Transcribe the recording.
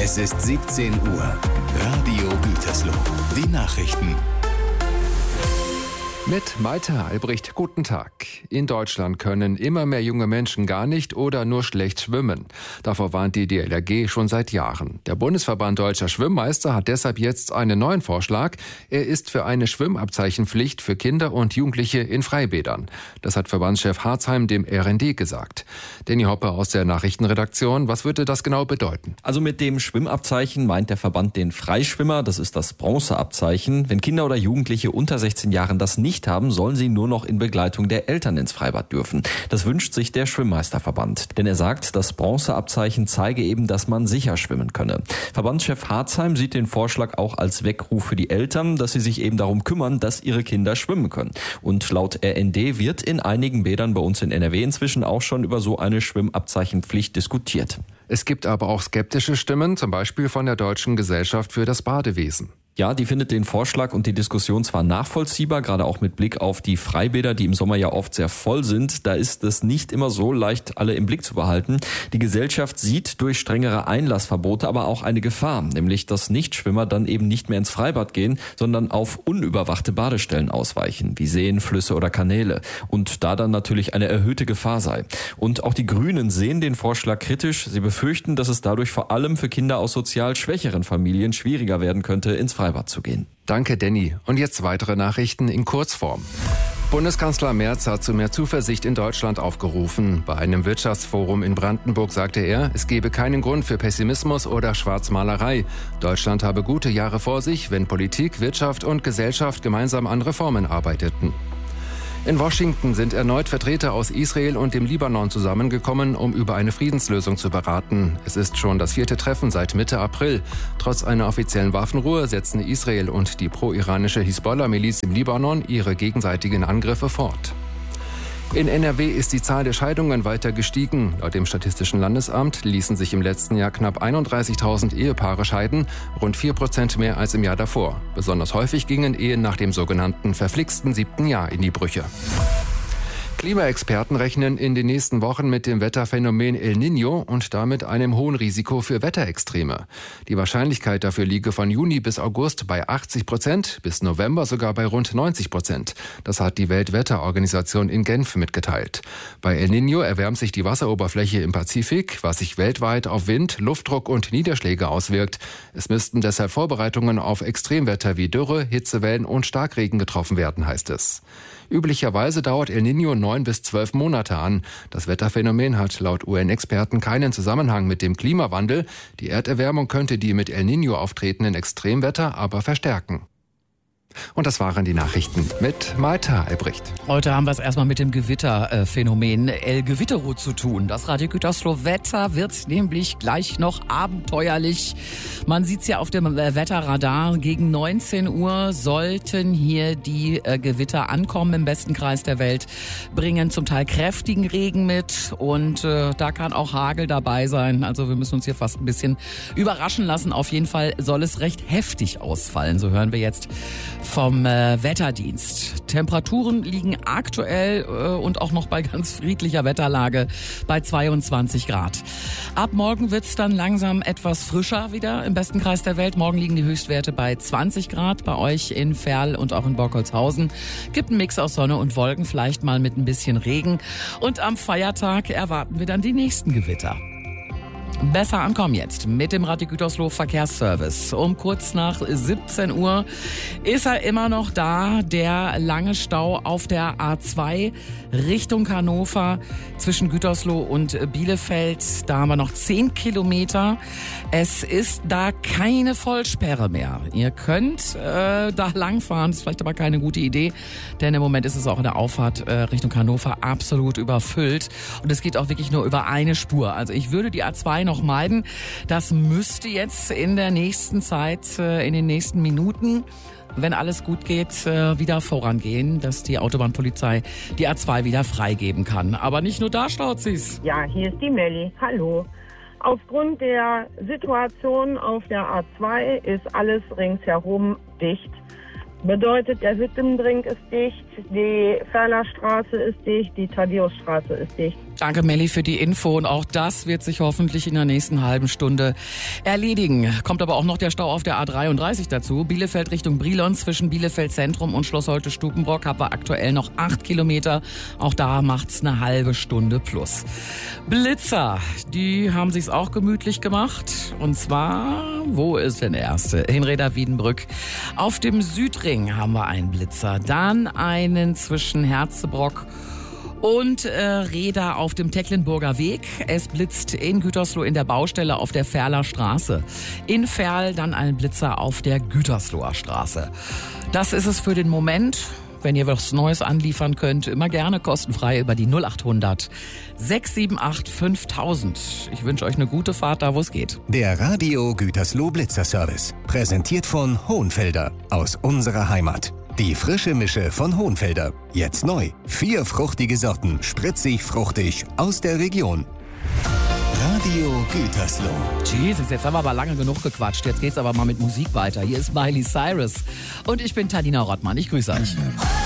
Es ist 17 Uhr. Radio Gütersloh. Die Nachrichten. Mit Malte Albrecht, guten Tag. In Deutschland können immer mehr junge Menschen gar nicht oder nur schlecht schwimmen. Davor warnt die DLRG schon seit Jahren. Der Bundesverband Deutscher Schwimmmeister hat deshalb jetzt einen neuen Vorschlag. Er ist für eine Schwimmabzeichenpflicht für Kinder und Jugendliche in Freibädern. Das hat Verbandschef Harzheim dem RND gesagt. Danny Hoppe aus der Nachrichtenredaktion. Was würde das genau bedeuten? Also mit dem Schwimmabzeichen meint der Verband den Freischwimmer. Das ist das Bronzeabzeichen. Wenn Kinder oder Jugendliche unter 16 Jahren das nicht haben, sollen sie nur noch in Begleitung der Eltern ins Freibad dürfen. Das wünscht sich der Schwimmmeisterverband. Denn er sagt, das Bronzeabzeichen zeige eben, dass man sicher schwimmen könne. Verbandschef Harzheim sieht den Vorschlag auch als Weckruf für die Eltern, dass sie sich eben darum kümmern, dass ihre Kinder schwimmen können. Und laut RND wird in einigen Bädern bei uns in NRW inzwischen auch schon über so eine Schwimmabzeichenpflicht diskutiert. Es gibt aber auch skeptische Stimmen, zum Beispiel von der Deutschen Gesellschaft für das Badewesen. Ja, die findet den Vorschlag und die Diskussion zwar nachvollziehbar, gerade auch mit Blick auf die Freibäder, die im Sommer ja oft sehr voll sind. Da ist es nicht immer so leicht, alle im Blick zu behalten. Die Gesellschaft sieht durch strengere Einlassverbote aber auch eine Gefahr, nämlich dass Nichtschwimmer dann eben nicht mehr ins Freibad gehen, sondern auf unüberwachte Badestellen ausweichen, wie Seen, Flüsse oder Kanäle. Und da dann natürlich eine erhöhte Gefahr sei. Und auch die Grünen sehen den Vorschlag kritisch. Sie befürchten, dass es dadurch vor allem für Kinder aus sozial schwächeren Familien schwieriger werden könnte, ins Freibad zu gehen. Danke, Danny. Und jetzt weitere Nachrichten in Kurzform. Bundeskanzler Merz hat zu mehr Zuversicht in Deutschland aufgerufen. Bei einem Wirtschaftsforum in Brandenburg sagte er, es gebe keinen Grund für Pessimismus oder Schwarzmalerei. Deutschland habe gute Jahre vor sich, wenn Politik, Wirtschaft und Gesellschaft gemeinsam an Reformen arbeiteten. In Washington sind erneut Vertreter aus Israel und dem Libanon zusammengekommen, um über eine Friedenslösung zu beraten. Es ist schon das 4. Treffen seit Mitte April. Trotz einer offiziellen Waffenruhe setzen Israel und die pro-iranische Hisbollah-Miliz im Libanon ihre gegenseitigen Angriffe fort. In NRW ist die Zahl der Scheidungen weiter gestiegen. Laut dem Statistischen Landesamt ließen sich im letzten Jahr knapp 31.000 Ehepaare scheiden, rund 4% mehr als im Jahr davor. Besonders häufig gingen Ehen nach dem sogenannten verflixten 7. Jahr in die Brüche. Klimaexperten rechnen in den nächsten Wochen mit dem Wetterphänomen El Niño und damit einem hohen Risiko für Wetterextreme. Die Wahrscheinlichkeit dafür liege von Juni bis August bei 80%, bis November sogar bei rund 90%. Das hat die Weltwetterorganisation in Genf mitgeteilt. Bei El Niño erwärmt sich die Wasseroberfläche im Pazifik, was sich weltweit auf Wind, Luftdruck und Niederschläge auswirkt. Es müssten deshalb Vorbereitungen auf Extremwetter wie Dürre, Hitzewellen und Starkregen getroffen werden, heißt es. Üblicherweise dauert El Niño 9 bis 12 Monate an. Das Wetterphänomen hat laut UN-Experten keinen Zusammenhang mit dem Klimawandel. Die Erderwärmung könnte die mit El Niño auftretenden Extremwetter aber verstärken. Und das waren die Nachrichten mit Malte Albrecht. Heute haben wir es erstmal mit dem Gewitterphänomen El Gewittero zu tun. Das Radio Gütersloh Wetter wird nämlich gleich noch abenteuerlich. Man sieht es ja auf dem Wetterradar. Gegen 19 Uhr sollten hier die Gewitter ankommen im besten Kreis der Welt, bringen zum Teil kräftigen Regen mit und da kann auch Hagel dabei sein. Also wir müssen uns hier fast ein bisschen überraschen lassen. Auf jeden Fall soll es recht heftig ausfallen. So hören wir jetzt vom Wetterdienst. Temperaturen liegen aktuell und auch noch bei ganz friedlicher Wetterlage bei 22 Grad. Ab morgen wird's dann langsam etwas frischer wieder im besten Kreis der Welt. Morgen liegen die Höchstwerte bei 20 Grad. Bei euch in Verl und auch in Borkholzhausen gibt einen Mix aus Sonne und Wolken, vielleicht mal mit ein bisschen Regen. Und am Feiertag erwarten wir dann die nächsten Gewitter. Besser ankommen jetzt mit dem Radio Gütersloh Verkehrsservice. Um kurz nach 17 Uhr ist er immer noch da, der lange Stau auf der A2 Richtung Hannover zwischen Gütersloh und Bielefeld. Da haben wir noch 10 Kilometer. Es ist da keine Vollsperre mehr. Ihr könnt da langfahren, ist vielleicht aber keine gute Idee, denn im Moment ist es auch in der Auffahrt Richtung Hannover absolut überfüllt. Und es geht auch wirklich nur über eine Spur. Also ich würde die A2 noch meiden. Das müsste jetzt in der nächsten Zeit, in den nächsten Minuten, wenn alles gut geht, wieder vorangehen, dass die Autobahnpolizei die A2 wieder freigeben kann. Aber nicht nur da staut sie's. Ja, hier ist die Melli. Hallo. Aufgrund der Situation auf der A2 ist alles ringsherum dicht. Bedeutet, der Wittenbrink ist dicht, die Ferlerstraße ist dicht, die Thaddeusstraße ist dicht. Danke, Melli, für die Info. Und auch das wird sich hoffentlich in der nächsten halben Stunde erledigen. Kommt aber auch noch der Stau auf der A33 dazu. Bielefeld Richtung Brilon zwischen Bielefeld Zentrum und Schloss Holte-Stukenbrock haben wir aktuell noch 8 Kilometer. Auch da macht's eine halbe Stunde plus. Blitzer, die haben sich's auch gemütlich gemacht. Und zwar, wo ist denn der erste? In Reda-Wiedenbrück. Auf dem Südring haben wir einen Blitzer. Dann einen zwischen Herzebrock und Reda auf dem Tecklenburger Weg. Es blitzt in Gütersloh in der Baustelle auf der Ferler Straße. In Ferl dann ein Blitzer auf der Gütersloher Straße. Das ist es für den Moment. Wenn ihr was Neues anliefern könnt, immer gerne kostenfrei über die 0800 678 5000. Ich wünsche euch eine gute Fahrt da, wo es geht. Der Radio Gütersloh Blitzer Service. Präsentiert von Hohenfelder aus unserer Heimat. Die frische Mische von Hohenfelder. Jetzt neu. 4 fruchtige Sorten. Spritzig, fruchtig. Aus der Region. Radio Gütersloh. Jesus, jetzt haben wir aber lange genug gequatscht. Jetzt geht's aber mal mit Musik weiter. Hier ist Miley Cyrus. Und ich bin Tadina Rottmann. Ich grüße euch.